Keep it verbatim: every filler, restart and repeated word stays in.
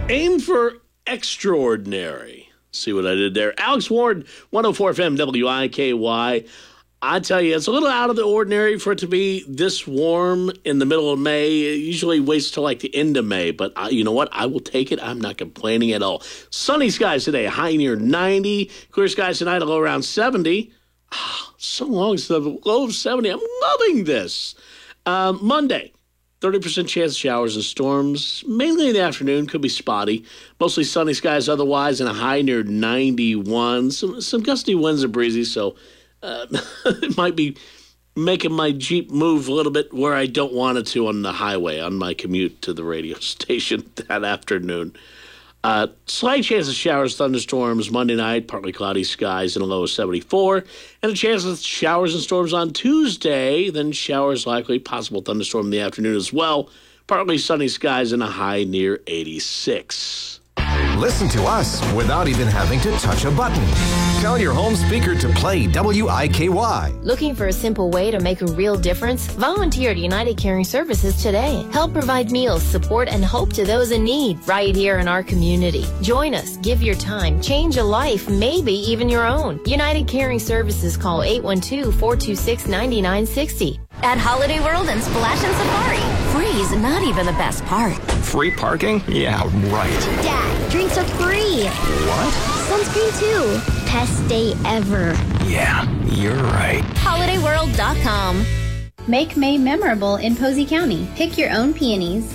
Aim for extraordinary. See what I did there? Alex Ward, one oh four F M W I K Y. I tell you, it's a little out of the ordinary for it to be this warm in the middle of May. It usually waits till like the end of May, but I, you know what? I will take it. I'm not complaining at all. Sunny skies today, high near ninety. Clear skies tonight, a low around seventy. Oh, so long since the low of seventy. I'm loving this. Um, Monday, thirty percent chance of showers and storms, mainly in the afternoon, could be spotty. Mostly sunny skies otherwise, and a high near ninety-one. Some, some gusty winds and breezy, so uh, it might be making my Jeep move a little bit where I don't want it to on the highway on my commute to the radio station that afternoon. Uh, slight chance of showers, thunderstorms Monday night, partly cloudy skies and a low of seventy-four. And a chance of showers and storms on Tuesday, then showers likely, possible thunderstorm in the afternoon as well. Partly sunny skies and a high near eighty-six. Listen to us without even having to touch a button. Tell your home speaker to play W I K Y. Looking for a simple way to make a real difference? Volunteer at United Caring Services today. Help provide meals, support, and hope to those in need right here in our community. Join us, give your time, change a life, maybe even your own. United Caring Services, call eight one two, four two six, nine nine six zero. At Holiday World and Splash and Safari, free's not even the best part. Free parking? Yeah, right. Dad, drinks are free. What? Sunscreen too. Best day ever. Yeah, you're right. holiday world dot com. Make May memorable in Posey County. Pick your own peonies,